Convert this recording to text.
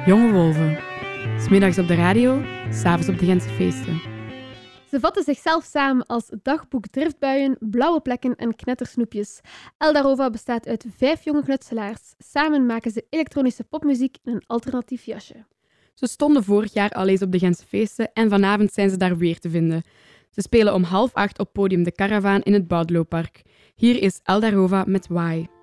Jonge wolven. 's Middags op de radio, 's avonds op de Gentse feesten. Ze vatten zichzelf samen als dagboek driftbuien, blauwe plekken en knettersnoepjes. Eldarova bestaat uit 5 jonge knutselaars. Samen maken ze elektronische popmuziek in een alternatief jasje. Ze stonden vorig jaar al eens op de Gentse feesten en vanavond zijn ze daar weer te vinden. Ze spelen om 7:30 op podium De Caravan in het Boudelooppark. Hier is Eldarova met Why.